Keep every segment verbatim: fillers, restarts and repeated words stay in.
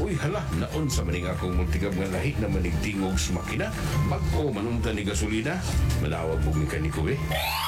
Uy, hala, naon sa maning akong multigab nga lahi na manigtingog sa makina. Mag-o manunta ni gasolina. Manawag mo mekaniko eh.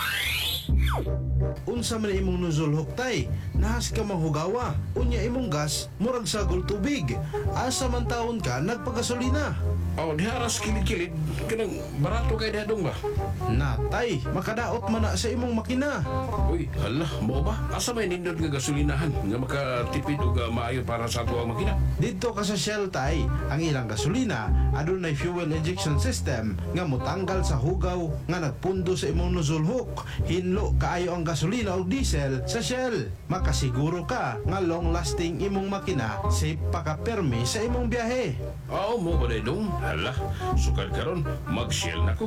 Unsa man imong nozzle huktay, nahas ka manghugawa. Unya imong gas, murag sagol tubig. Asa man taon ka nagpagasolina. Oh, diharas kilid-kilid. Kanang barato kay dadong ba? Natay, makadaot man na sa imong makina. Uy, hala, mo ba? Asa may nindot nga gasolinahan nga makatipid o maayo para sa ato ang makina? Dito ka sa Shell tay, ang ilang gasolina adunay fuel injection system nga motanggal sa hugaw nga nagpundo sa imong nozzle hook. Hinlo kaayo ang gasolina o diesel sa Shell. Makasiguro ka nga long lasting imong makina, safe pa ka permi sa imong biyahe. Oo, mo ba dong? Hala, sukad karon mag-shell na ko.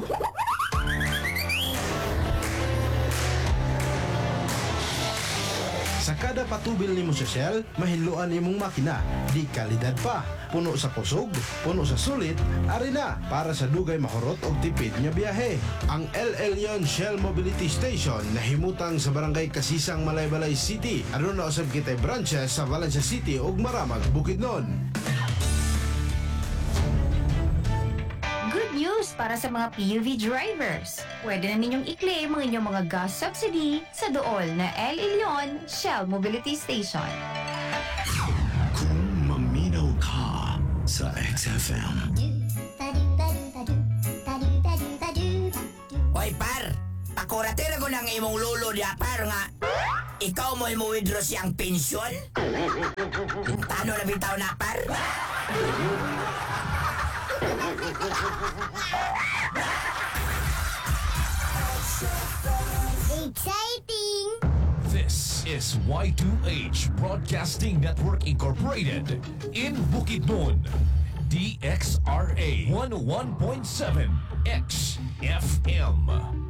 Sa kada patubil nimo sa Shell, mahinluan imong makina. Di kalidad pa. Puno sa kusog, puno sa sulit, ari na para sa dugay mahurot og tipid nga biyahe. Ang El Elyon Shell Mobility Station nahimutang sa barangay Kasisang, Malaybalay City. Aduna usab kitay branches sa Valencia City ug Maramag, Bukidnon. News para sa mga P U V drivers. Pwede na ninyong i-claim ang inyong mga gas subsidy sa dool na El Elyon Shell Mobility Station. Kung maminaw ka sa X F M. Hoy par, pakuratira ko ng imong lolo diya par nga ikaw mo imo withdraw siyang pensyon? Tano na bitaw na par? Exciting! This is Y two H Broadcasting Network Incorporated in Bukidnon. D X R A one oh one point seven X F M.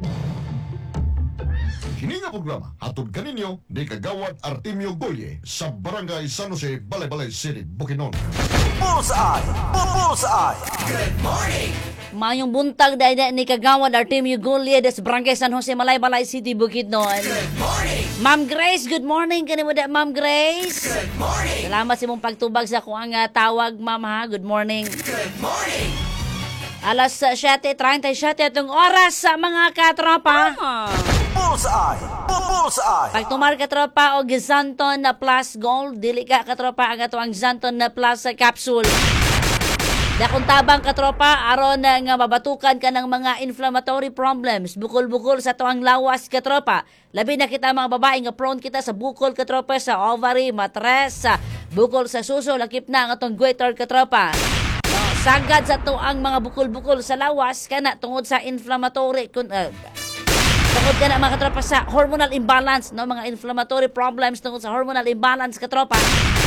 Kini nga programa hatod kaninyo ni Kagawad Artemio Goye sa Barangay San Jose, Balay-Balay City, Bukidnon. Bullseye! Bullseye! Good morning! Mayong buntag dahil ni Kagawad Artemio Goye des Barangay San Jose, Balay-Balay City, Bukidnon. Good morning! Ma'am Grace, good morning. Kanimo da, Ma'am Grace. Good morning! Salamat sa imong pagtubag sa kuang uh, tawag, Ma'am ha. Good morning. Good morning! Alas siyete treinta-siyete itong oras sa mga katropa. Bullseye! Bullseye! Pag tumar katropa o Xanton na Plus Gold, dili ka katropa ang ato ang Xanton na Plus Capsule. Dakong tabang katropa, aron na nga mabatukan ka ng mga inflammatory problems, bukol-bukol sa tuang lawas katropa. Labi na kita mga babae nga prone kita sa bukol katropa sa ovary, matres, sa bukol sa suso, lakip na ang atong goiter katropa. Sagad sa tuang mga bukol-bukol sa lawas, kana tungod sa inflammatory, kun, uh, tungod ka na mga katropa sa hormonal imbalance, no? Mga inflammatory problems tungod sa hormonal imbalance katropa.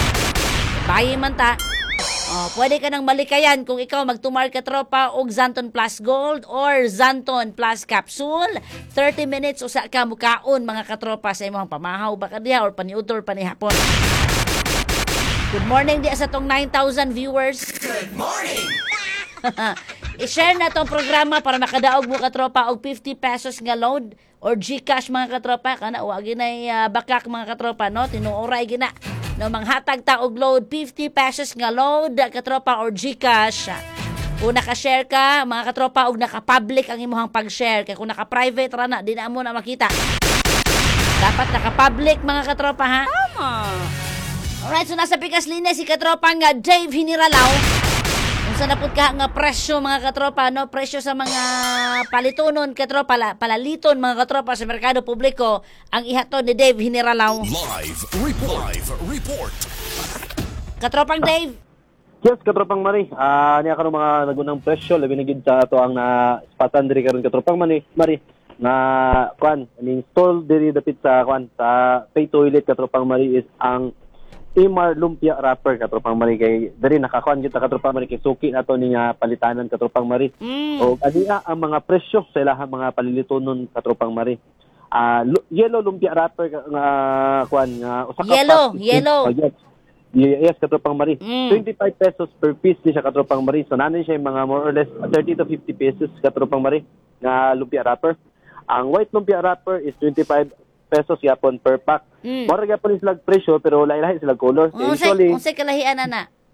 Bayi man ta. Oh, pwede ka nang malikayan kung ikaw magtumar ka tropa og Xanton Plus Gold or Xanton Plus Capsule. thirty minutes usa ka mukaon mga katropa sa imong pamahaw baka diha or paniudtor panihapon. Good morning di sa tong nine thousand viewers. Good morning! I-share na tong programa para makadaog mo katropa og fifty pesos nga load or GCash mga katropa kana wa ginay uh, bakak mga katropa no tinuoray gina no manghatag ta og load fifty pesos nga load katropa or GCash. Kung naka-share ka mga katropa og naka-public ang imong pag-share kay kung naka-private ra na di na mo na makita. Dapat naka-public mga katropa ha. Tama. Alright, so nasa pikas linya si katropa nga Dave Hiniralaw. Kung saan napod ka nga presyo mga katropa, no? Presyo sa mga palitonon katropa, palaliton mga katropa sa merkado publiko, ang ihaton ni Dave Hiniralaw. Live report. Live report. Katropang Dave. Yes, katropang Mari. Ah, uh, niya karon mga nagunang presyo labi na gid sa ato ang na spatan diri karon katropang Mari. Mari na kwan, aning stall diri dapit sa kwan sa pay toilet katropang Mari is ang Imar Lumpia Wrapper katropang Mari kay diri nakakuan kita katropang Mari kay suki nato niya palitanan katropang Mari. Mm. O ania ang mga presyo sa ilahang mga palilitonon katropang Mari. Ah, uh, yellow lumpia wrapper nga uh, kuan nga usa ka yellow, pack, yellow. Oh, yes. Yes, katropang Mari. Mm. twenty-five pesos per piece ni siya katropang Mari. So nanin siya mga more or less thirty to fifty pesos katropang Mari nga lumpia wrapper. Ang white lumpia wrapper is twenty-five pesos yapon per pack. Mm. Mora gyapon sila presyo pero lain-lain sila color. Unsay unsay kalahian ana?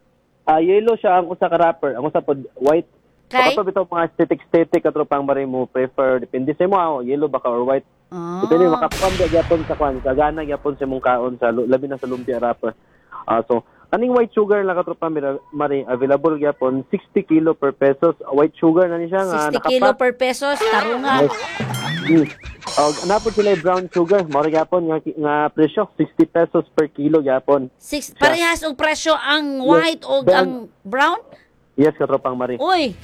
Ah, yellow siya ang usa ka wrapper, ang usa pod white. Kay? Kapag bitaw mga aesthetic-aesthetic katropang mari mo prefer, depende sa mo, ah, yellow baka or white. Ah. Depende, makakuan ka gyapon sa kwan, kagana gyapon sa mong kaon sa lu- labi na sa lumpia wrapper. Ah, so kaning white sugar lang katropang mari, mari available gyapon sixty kilo per pesos. White sugar na ni siya nga sixty kilo nakapack. per pesos, tarunga. Mm. Og napod sila yung brown sugar, mao gyapon nga nga presyo sixty pesos per kilo gyapon. Six, parehas og presyo ang white o Brown. ang brown? Yes, katropang mari. Uy,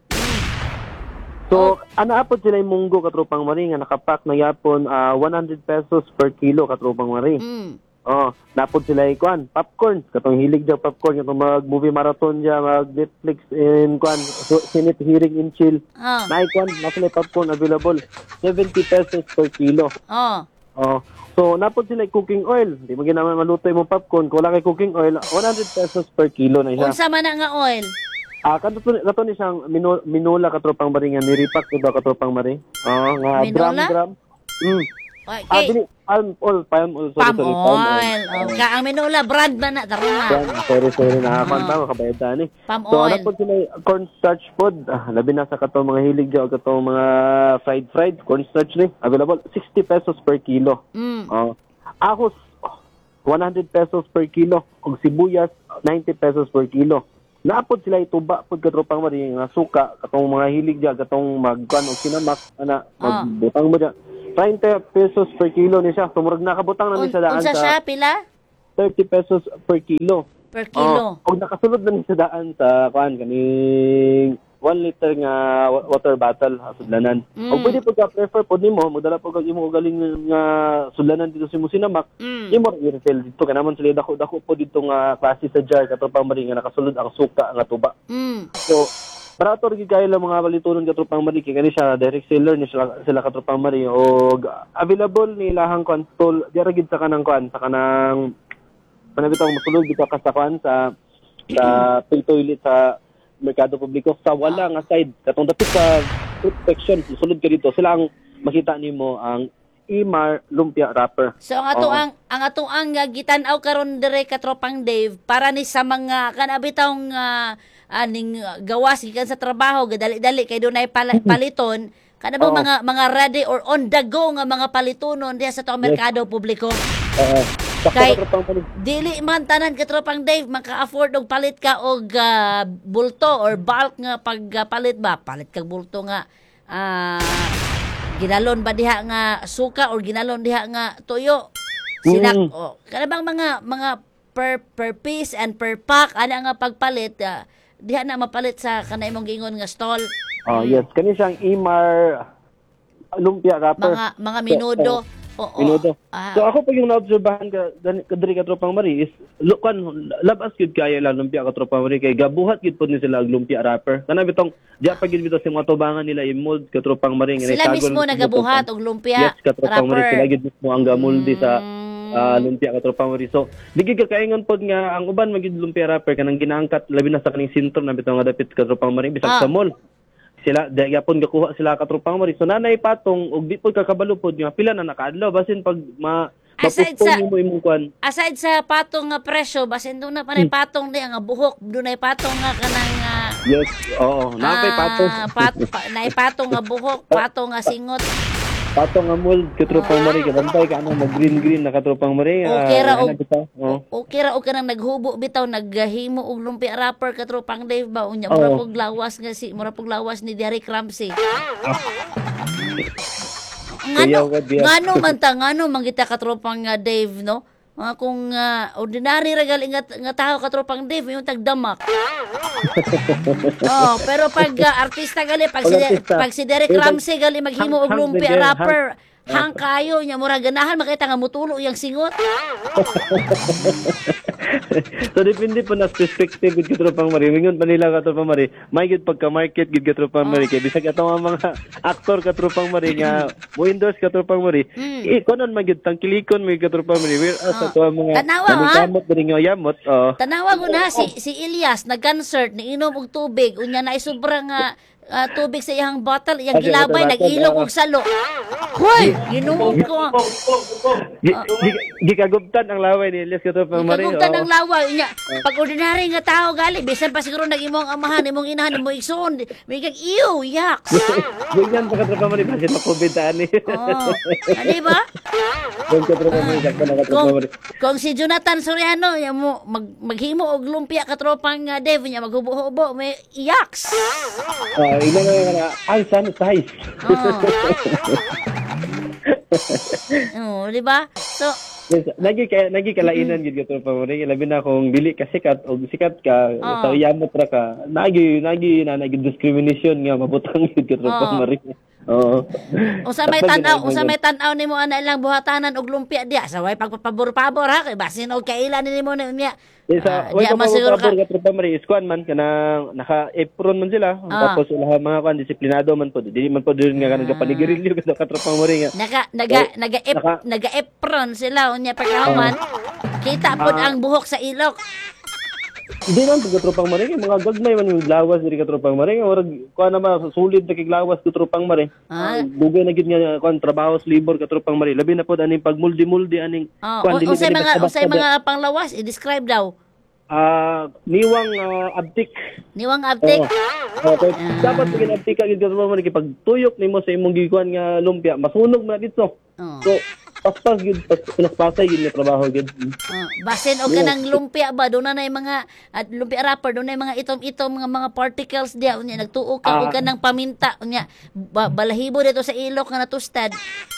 So, ana apod sila yung munggo katropang mari nga nakapack na yapon ah, one hundred pesos per kilo katropang mari. mm. Oh, napod sila yung kwan, popcorn. Katong hilig daw popcorn, katong mag-movie marathon dya, mag-Netflix in kwan, so, Senate hearing in chill. Ah. Na kwan, na sila yung popcorn available. seventy pesos per kilo. Oh. Oh. So, napod sila yung cooking oil. Di mo ginaman maluto yung popcorn. Kung wala kay cooking oil, one hundred pesos per kilo na siya. Unsa man na nga oil? Ah, kato kato ni siyang minu, minula katropang mari nga niripak diba katropang mari? Oh, nga gram Minula? gram. Mm. Okay. Ah, dili palm oil, palm oil, sorry, Palm sorry, oil. Oh, ka ang minula brand ba na tarunga? Yan, sorry, sorry, nakakanta, oh. Makabayad tani. Palm So, oil. ano po sila yung cornstarch food? Ah, labi na sa katong mga hilig dyan, katong mga fried fried, cornstarch ni, available, sixty pesos per kilo. Mm. Oh. Ahos, one hundred pesos per kilo. Kung sibuyas, ninety pesos per kilo. Naapod sila ituba pod katropang mari nga suka katong mga hilig dyan, katong magkuan og sinamak ana Ah. magbutang mo dyan. thirty pesos per kilo ni siya. Sumurag nakabutang na ni Un, sa daan unsa sa siya pila? thirty pesos per kilo. Per kilo. Oh, og nakasulod na ni sa daan sa kuan kaning one liter nga wa- water bottle ha, sudlanan. Mm. Og pwede pud ka prefer pud nimo magdala pud kag imo galing nga sudlanan dito sa imo sinamak. Mm. Imo i-refill dito kay naman sila dako-dako po dito nga klase sa jar katong mari nga nakasulod ang suka nga tuba. Mm. So barato rin kaya lang mga balitunon katropang mari kay kani siya direct seller ni sila, sila katropang mari og available ni lahang kwan stall dira gid sa kanang kwan sa kanang panabitaw masulod dito ka sa kwan sa sa pay toilet sa merkado publiko sa wala nga side katong dapit sa fruit section sulod ka dito sila ang makita nimo ang Imar lumpia wrapper. So ang ato Oo. ang ang ato ang uh, gitan-aw karon dire katropang Dave para ni sa mga kanabitong uh, aning uh, gawas gikan sa trabaho gadali-dali kay dunay pala, paliton kada ba Oo. mga mga ready or on the go nga mga palitonon diha sa to merkado publiko. Oo. Sa Kay- katropang mari. Dili man tanan katropang Dave maka-afford og palit ka og ah, bulto or bulk nga pagpalit ba palit kag bulto nga ah, ginalon ba diha nga suka or ginalon diha nga tuyo sinak Mm. oh, kada bang mga mga per per piece and per pack ana nga pagpalit ah, diha na mapalit sa kana imong giingon nga stall. Oh, yes, kani siyang Imar lumpia wrapper. Mga mga minudo. Oo. Minuto. Ah, So ako pag yung naobserbahan ka kadiri ka tropang mari is lukan labas gid kaya lang lumpia ka tropang mari kay gabuhat gid pod ni sila og lumpia wrapper. Kana bitong diya pa gid bitaw sa mga tubangan nila i-mold ka tropang mari nga sila itago mismo lang sa nagabuhat tropang- og lumpia Yes, ka tropang mari wrapper. sila gid mismo ang gamuldi sa Mm. ah, lumpia ka tropang mari. So di gid ka kaingon pod nga ang uban magid lumpia wrapper kanang ginaangkat labi na sa kaning sentro na bitaw nga dapit ka tropang mari bisag Ah. sa mall. Sila di gyapon gakuha sila katropang mari. So nanay patong og di pod kakabalo pod nga pila na nakaadlaw basin pag ma Aside mapuspon sa- nimo imong kwan. Aside sa patong nga presyo, basin doon na panay patong di nga buhok, doon ay patong nga kanang uh, Yes, oo. Napay patong. pat, pa, naay patong nga buhok, patong nga singot. Patong nga mold, katropang mari. Kabantay ka ano, mag-green-green na katropang mari. Okay ra, ano og- bitaw? Oo. Okay ra o kanang naghubo bitaw naghimo og lumpia wrapper katropang Dave ba unya Oo. mura pog lawas nga si mura pog lawas ni Derek Ramsey. Kuyaw Ngano ka, Bia. ngano man ta ngano man kita katropang nga Dave no? Mga kung ah, ordinary ra gali nga, nga tao katropang Dave yung tagdamak. Oh, pero pag ah, artista gali pag si, Pag artista. pag si Derek Pero pag- Ramsey gali maghimo og hang- hang lumpia bigyan, wrapper. Hang kayo nya mura ganahan makita nga mutulo yang singot. So, depende po na perspective gid katropang mari. Mingon pa nila katropang mari. May gid pagka-market gid katropang mari. Kay bisag ato nga mga aktor katropang mari nga mo endorse katropang mari. Mm. Eh, kunan man gid tangkilikon may katropang mari. Whereas Ah. ato ang mga Tanawa, ha? kamot diri nga yamot. Oh. Tanawa ko na si si Elias nag-concert ni inom og tubig unya na sobra nga ah, tubig sa iyang bottle, iyang Okay, gilabay, bottle, nag-ilog bottle, og salo. Hoy, ginuog ko. Gi- gi- Gikagubtan ang laway ni Elias Katropang Mari. Ikagugtan oo. ng lawa niya. Pag ordinary nga tao gali, bisan pa siguro nag imong amahan, imong inahan, imong igsoon, may kag iyo, yaks. Ganyan sa Katropang Mari, kasi pa-COVID taan eh. Oh, ano ba? Yung Katropang Mari, sakto na Katropang Kung, Mari. kung si Jonathan Soriano, yan mo, mag, maghimo og lumpia katropang uh, Dev niya, maghubo-hubo, may yaks. Ah, ina na nga na, ang sanitize. Oh, di ba? So, Nagi kay nagi kalainan gid Katropang Mari, labi na kung dili ka sikat o sikat ka, Oo. sa iyamot ra ka. Nagi nagi na nagi discrimination nga mabutang gid Katropang Oo. Mari. Oo. usa may Dapat tan-aw, gina- usa may tan-aw nimo ana ilang buhatanan og lumpia diya, sa way pagpapabor-pabor ha, kay basin og kailan nimo na niya. Isa, Ah, way diya ko masiguro pa ka. Katropang Mari, iskuan man kanang naka-apron man sila. Ah. Tapos ulah mga kan disiplinado man po. Dili man po dili nga kanang kapanigirilyo ka Katropang Mari nga. Naga naga Eh, naga naka- naga apron sila unya pagkahuman. Kita pod Ah. ang buhok sa ilok. Hindi man po Katropang Mari, mga gagmay man yung lawas diri Katropang Mari. Orag kuan na ma sulid na kay lawas Katropang Mari. Ah. Dugay na gid nga kuan trabaho sa labor Katropang Mari. Labi na pod aning pagmuldi-muldi aning Oh, kuan dili unsay ka mga nagkasabak- unsay mga panglawas i-describe daw. Ah, niwang ah, abtik. Niwang abtik. Oh, okay. Dapat pagin abtik ka gid Katropang Mari kay pagtuyok nimo sa imong gikuan nga lumpia, masunog man dito. Oh. So, paspas gid pas pinaspasay gid nga trabaho gid. Oh, basin og kanang lumpia ba do na nay mga at lumpia wrapper do na mga itom-itom mga mga particles diya unya nagtuo ka og Ah. kanang paminta unya ba, balahibo dito sa ilok nga natustad.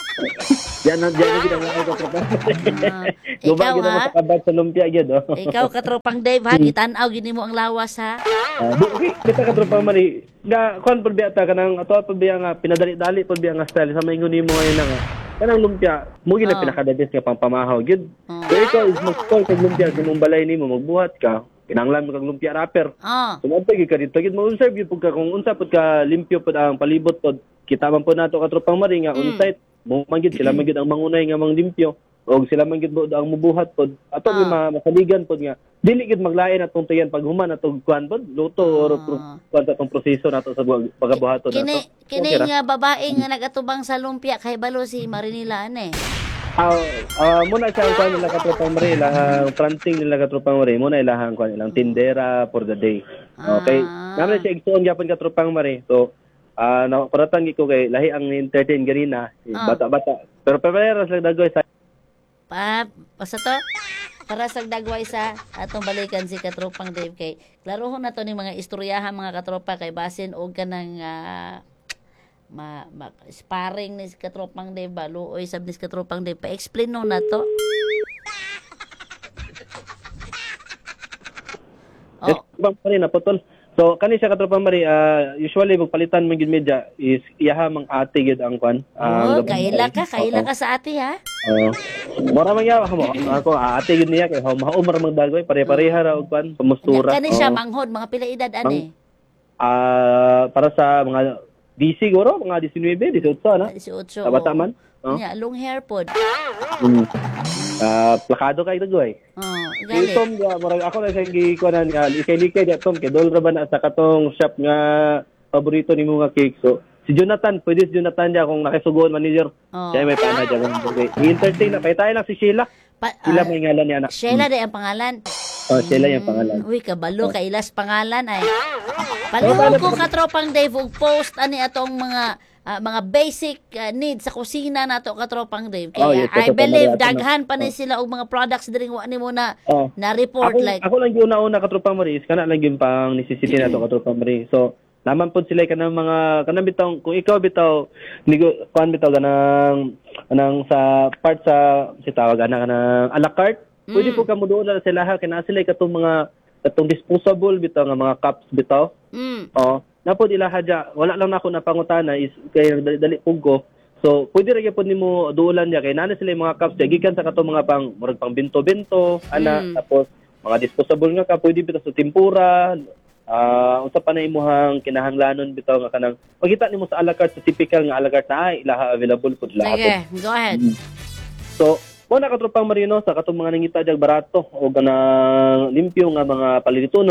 Yan na yan na gid ang mga Katropang Mari. Ah, Guba ikaw gid mo ha? sa kabag sa lumpia gid. Oh. Ikaw katropang Dave ha, gitan-aw gid nimo ang lawas ha. Ah, di, di, kita ka Katropang Mari, nga kon pud biya ta kanang ato pud biya nga pinadali-dali pud biya nga style sa maingon nimo ngayon na nga. Kanang lumpia, mo gid na Oh. pinakadabis nga pangpamahaw gid. Oh. So ikaw is mag-store kag lumpia kinung balay nimo magbuhat ka, kinahanglan mo kag lumpia wrapper. Oh. Sumabay gid ka dito gid mo observe gid pud ka kung unsa pud ka limpyo pud ang palibot pod. Kita man po nato Katropang Mari nga on site, mo man gid sila man gid ang mangunay nga mang limpyo. Og sila man gid ang mubuhat pod. Ato Ah. mi ma- masaligan pod nga dili gid maglain atong tuyan pag human atong kuan pod luto or Ah. kuan sa atong proseso nato sa buhag- pagabuhaton Kini nato. kini Okay ra. nga babae nga nagatubang sa lumpia kay balo si Marinila ane. Ah, ah, muna siya ang kuan nila Katropang Mari, ilahang fronting nila Katropang Mari, muna ilahang kuan ilang tindera for the day. Okay. Ah. Naman siya igsuon gyapon Katropang Mari. So ah uh, nakuratan gi ko kay lahi ang entertain ganina, si Ah. bata-bata. Pero preparer sa dagoy sa Pa, basta to, para sa dagway sa atong balikan si Katropang Dave kay klarohon na to ning mga istoryahan mga katropa kay basin og kanang ah, ma, ma sparring ni si Katropang Dave ba luoy sab ni si Katropang Dave pa-explain no na to. Oh, Katropang Mari na potol. So kani siya Katropang Mari, ah, usually magpalitan man gid media is iyaha mang ate gid ang kuan. oh ang kaila ka, kaila Oo. ka sa ate ha. Oo. Mora man yaw mo. Ako ate gid niya kay maumar mang dagoy pare-pareha ra og kuan pamustura. Kani siya Oo. manghod mga pila edad ani. Ah, para sa mga D C guro, mga nineteen, eighteen na. eighteen. Sa bata man. Oh. Nya long hair pod. Mm. Ah, plakado kay dagoy. Oh, Si gali. Tom, ya, marag ako na siyang gikuanan nga, likay-likay niya Tom, kay dol ra ba na sa katong shop nga paborito ni mga cake. So, si Jonathan, pwede si Jonathan niya kung nakisugoon manager. Oh. Kaya may pana dyan. Okay. I-entertain na. Pahitayin lang si Sheila. Pa, Sheila ah, may ngalan niya anak. Sheila day ang pangalan. Oh, Sheila yung pangalan. Uy, kabalo, kailas pangalan ay. Oh, Paluhog ko katropang Dave og post ani atong mga ah, mga basic ah, needs sa kusina nato katropang Dave. Oh, Kaya yes, I katropang believe Dave, ato na. daghan pa ni sila og mga products diri wa nimo na Oh. na report Ako, like ako lang yung una-una katropang Maris, kana lang yung pang necessity na to katropang Maris. So, naman po sila kanang mga kanang bitaw kung ikaw bitaw nigo kuan bitaw kanang kanang sa part sa si tawag ana kanang a la carte, pwede po kamo doon na sila ha kana sila katong mga katong disposable bitaw nga mga cups bitaw. mm. Oh, napod ila hadya wala lang nako na pangutana is kay dali, dali pug ko. So, pwede ra gyapon nimo duulan niya kay nana sila yung mga cups kay gikan sa katong mga pang murag pang binto-binto ana Mm. tapos mga disposable nga ka pwede bitaw sa tempura. Ah, unsa pa na imuhang kinahanglanon bitaw nga kanang pagkita nimo sa a la carte sa typical nga a la carte na ay ilaha available pud lahat. Sige, go ahead. So, mo na katropang Marino sa katong mga nangita jag barato o ganang limpyo nga mga palilitunon,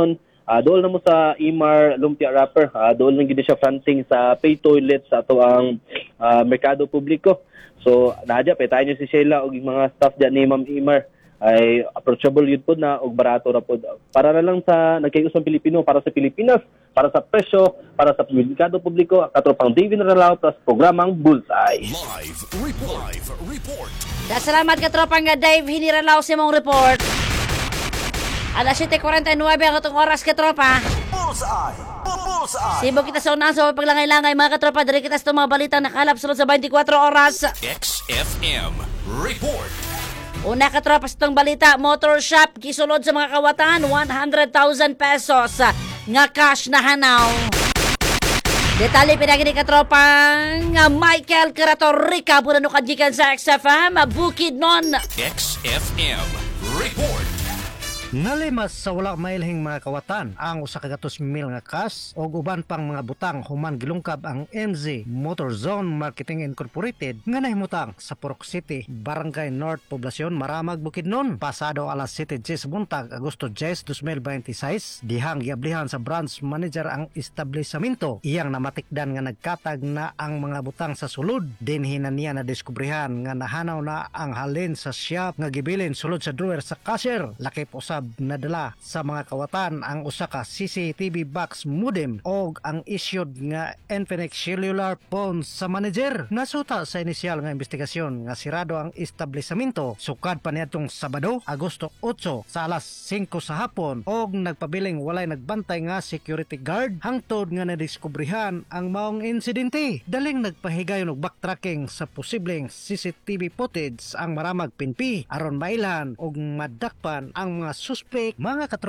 Ah, dool na mo sa Imar Lumpia Wrapper. Ah, dool na gid siya fronting sa pay toilet sa ato ang ah, merkado publiko. So nadya pa tayo si Sheila og yung mga staff diyan ni Ma'am Imar ay approachable yun po na og barato ra po. Para na lang sa nagkayusang Pilipino, para sa Pilipinas, para sa presyo, para sa merkado publiko, katropang David Ralao plus programang Bullseye. Live report. Live report. Salamat katropang nga Dave Hiniralaw sa mong report. Alas siyete kuwarenta y nueve ang itong oras katropa. Bullseye! Bullseye! Sibo kita sa unahan sa paglangay-langay mga katropa. Dari kita sa mga balita nakalap sunod sa twenty-four oras. X F M report. Una katropa sa itong balita, motor shop gisulod sa mga kawatan one hundred thousand pesos nga cash na hanaw. Detalye pinagini katropa nga Michael Caratorica puna no kadjikan sa X F M Bukidnon. X F M report. Nalimas sa wala mailhing mga kawatan ang usa ka gatos mil nga kas o uban pang mga butang human gilungkab ang M Z Motor Zone Marketing Incorporated nga nahimutang sa Purok City, Barangay North Poblacion, Maramag, Bukidnon. Pasado alas siyete sa buntag, Agosto ten, twenty twenty-six, dihang giablihan sa branch manager ang establishmento. Iyang namatikdan nga nagkatag na ang mga butang sa sulod. Dinhi na niya na diskubrihan nga nahanaw na ang halin sa shop nga gibilin sulod sa drawer sa cashier. Lakip usab nadala sa mga kawatan ang usa ka C C T V box modem og ang issued nga Infinix cellular phone sa manager. Nasuta sa inisyal nga investigasyon nga sirado ang establishmento sukad pa niadtong Sabado, Agosto eight sa alas singko sa hapon og nagpabiling walay nagbantay nga security guard hangtod nga nadiskubrihan ang maong insidente. Daling nagpahigayon og backtracking sa posibleng C C T V footage ang Maramag P N P aron mailan og madakpan ang mga suspect. Mga katro